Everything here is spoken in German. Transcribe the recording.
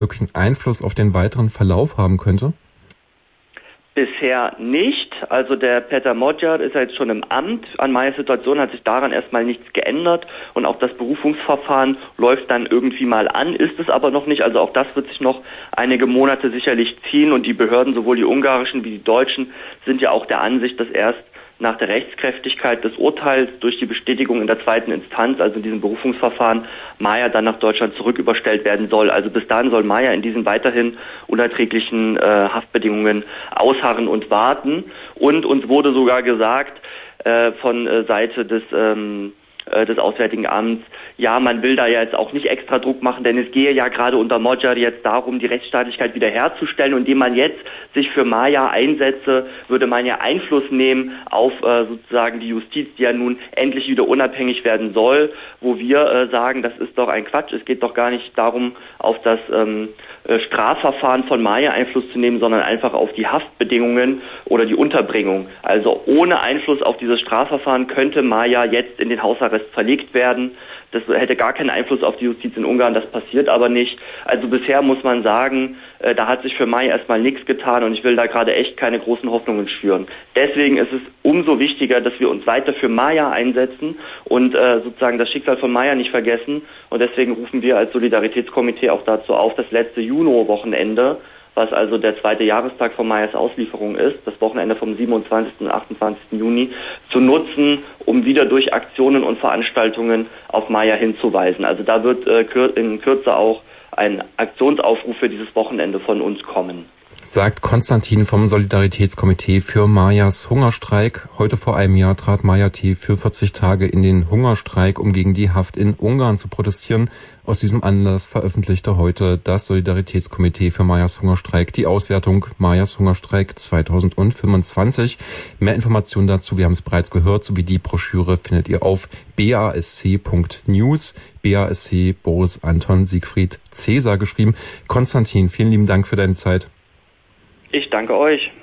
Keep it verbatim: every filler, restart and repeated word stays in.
wirklich einen Einfluss auf den weiteren Verlauf haben könnte? Bisher nicht. Also der Peter Modjar ist ja jetzt schon im Amt. An meiner Situation hat sich daran erstmal nichts geändert und auch das Berufungsverfahren läuft dann irgendwie mal an, ist es aber noch nicht. Also auch das wird sich noch einige Monate sicherlich ziehen und die Behörden, sowohl die ungarischen wie die deutschen, sind ja auch der Ansicht, dass erst nach der Rechtskräftigkeit des Urteils durch die Bestätigung in der zweiten Instanz, also in diesem Berufungsverfahren, Maja dann nach Deutschland zurücküberstellt werden soll. Also bis dahin soll Maja in diesen weiterhin unerträglichen äh, Haftbedingungen ausharren und warten. Und uns wurde sogar gesagt äh, von äh, Seite des ähm, des Auswärtigen Amts, ja, man will da ja jetzt auch nicht extra Druck machen, denn es gehe ja gerade unter Modjar jetzt darum, die Rechtsstaatlichkeit wiederherzustellen. Und indem man jetzt sich für Maja einsetze, würde man ja Einfluss nehmen auf äh, sozusagen die Justiz, die ja nun endlich wieder unabhängig werden soll, wo wir äh, sagen, das ist doch ein Quatsch. Es geht doch gar nicht darum, auf das ähm, äh, Strafverfahren von Maja Einfluss zu nehmen, sondern einfach auf die Haftbedingungen oder die Unterbringung. Also ohne Einfluss auf dieses Strafverfahren könnte Maja jetzt in den Hausarrest verlegt werden. Das hätte gar keinen Einfluss auf die Justiz in Ungarn, das passiert aber nicht. Also bisher muss man sagen, äh, da hat sich für Maja erstmal nichts getan und ich will da gerade echt keine großen Hoffnungen schüren. Deswegen ist es umso wichtiger, dass wir uns weiter für Maja einsetzen und äh, sozusagen das Schicksal von Maja nicht vergessen. Und deswegen rufen wir als Solidaritätskomitee auch dazu auf, das letzte Juno-Wochenende, was also der zweite Jahrestag von Majas Auslieferung ist, das Wochenende vom siebenundzwanzigsten und achtundzwanzigsten Juni, zu nutzen, um wieder durch Aktionen und Veranstaltungen auf Maja hinzuweisen. Also da wird äh, in Kürze auch ein Aktionsaufruf für dieses Wochenende von uns kommen. Sagt Konstantin vom Solidaritätskomitee für Majas Hungerstreik. Heute vor einem Jahr trat Maja T. für vierzig Tage in den Hungerstreik, um gegen die Haft in Ungarn zu protestieren. Aus diesem Anlass veröffentlichte heute das Solidaritätskomitee für Majas Hungerstreik die Auswertung Majas Hungerstreik zweitausendfünfundzwanzig. Mehr Informationen dazu, wir haben es bereits gehört, sowie die Broschüre findet ihr auf b a s c punkt news. B A S C Boris Anton Siegfried Cäsar geschrieben. Konstantin, vielen lieben Dank für deine Zeit. Ich danke euch.